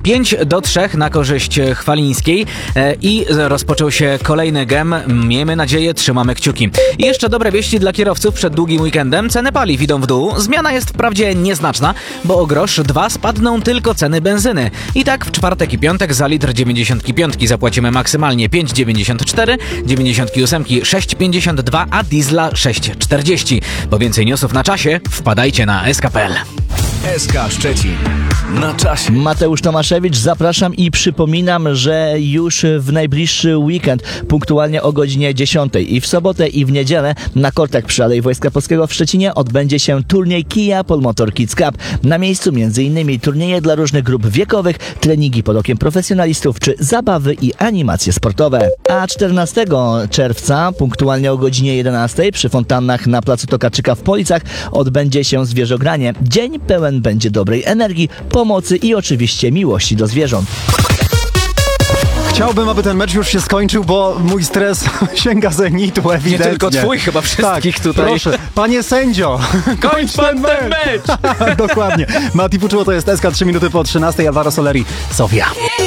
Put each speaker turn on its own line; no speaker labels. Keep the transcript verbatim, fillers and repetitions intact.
pięć do trzech na korzyść Chwalińskiej i rozpoczął się kolejny gem. Miejmy nadzieję, trzymamy kciuki. I jeszcze dobre wieści dla kierowców przed długim weekendem. Ceny paliw idą w dół. Zmiana jest wprawdzie nieznaczna, bo o grosz dwa spadną tylko ceny benzyny. I tak w czwartek i piątek za litr dziewięćdziesiąt pięć zapłacimy maksymalnie pięć dziewięćdziesiąt cztery, dziewięćdziesiąt osiem sześć pięćdziesiąt dwa, a diesla sześć czterdzieści. Po więcej newsów na czasie wpadajcie na es ka kropka pe el.
S K Szczecin. Na czasie.
Mateusz Tomaszewicz, zapraszam i przypominam, że już w najbliższy weekend, punktualnie o godzinie dziesiątej i w sobotę i w niedzielę na kortach przy Alei Wojska Polskiego w Szczecinie odbędzie się turniej Kia Polmotor Kids Cup. Na miejscu m.in. turnieje dla różnych grup wiekowych, treningi pod okiem profesjonalistów czy zabawy i animacje sportowe. A czternastego czerwca, punktualnie o godzinie jedenastej przy fontannach na placu Tokarczyka w Policach odbędzie się zwierzogranie. Dzień pełen będzie dobrej energii, pomocy i oczywiście miłości do zwierząt.
Chciałbym, aby ten mecz już się skończył, bo mój stres sięga zenitu ewidentnie.
Nie tylko twój, chyba wszystkich
tak,
tutaj.
Proszę, panie sędzio,
kończ pan ten mecz!
Dokładnie. Mati Puczuło, to jest S K, trzy minuty po trzynastej, Alvaro Soleri, Sofia.